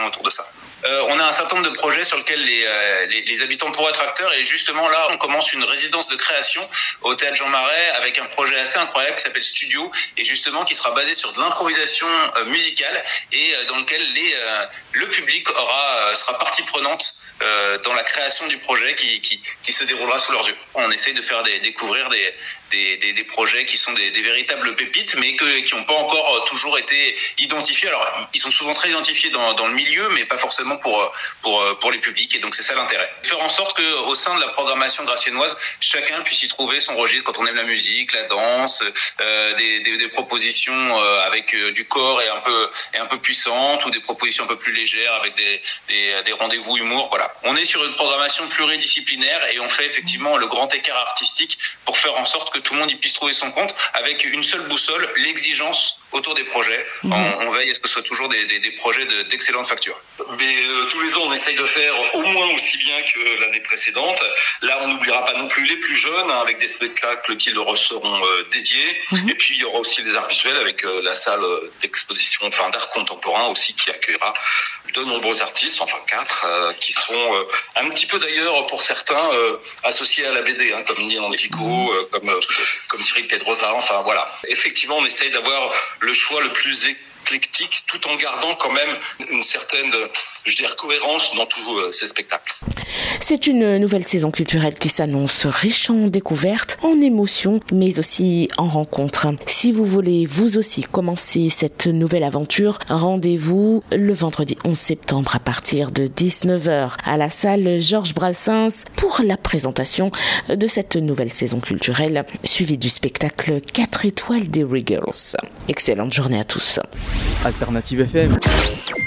création autour de ça. On a un certain nombre de projets sur lesquels les habitants pourraient être acteurs, et justement là on commence une résidence de création au Théâtre Jean Marais avec un projet assez incroyable qui s'appelle Studio, et justement qui sera basé sur de l'improvisation musicale, et dans lequel le public sera partie prenante dans la création du projet qui se déroulera sous leurs yeux. On essaye de faire découvrir des projets qui sont des véritables pépites, mais qui n'ont pas encore toujours été identifiés. Alors, ils sont souvent très identifiés dans le milieu, mais pas forcément pour les publics, et donc c'est ça l'intérêt. Faire en sorte qu'au sein de la programmation graciennoise, chacun puisse y trouver son registre quand on aime la musique, la danse, des propositions avec du corps et un peu puissantes, ou des propositions un peu plus légères avec des rendez-vous humour, voilà. On est sur une programmation pluridisciplinaire, et on fait effectivement le grand écart artistique pour faire en sorte que tout le monde y puisse trouver son compte, avec une seule boussole, l'exigence autour des projets. On veille à ce que ce soit toujours des projets d'excellente facture. Mais tous les ans, on essaye de faire au moins aussi bien que l'année précédente. Là, on n'oubliera pas non plus les plus jeunes, avec des spectacles qui leur seront dédiés. Et puis, il y aura aussi les arts visuels avec la salle d'exposition, d'art contemporain aussi, qui accueillera de nombreux artistes, 4, qui sont un petit peu d'ailleurs, pour certains, associés à la BD, comme Nian Tico, comme Cyril Pedrosa, voilà. Effectivement, on essaye d'avoir le choix le plus éclectique, tout en gardant quand même une certaine, cohérence dans tous ces spectacles. C'est une nouvelle saison culturelle qui s'annonce riche en découvertes, en émotions, mais aussi en rencontres. Si vous voulez vous aussi commencer cette nouvelle aventure, rendez-vous le vendredi 11 septembre à partir de 19h à la salle Georges Brassens pour la présentation de cette nouvelle saison culturelle, suivie du spectacle 4 étoiles des Regals. Excellente journée à tous. Alternative FM.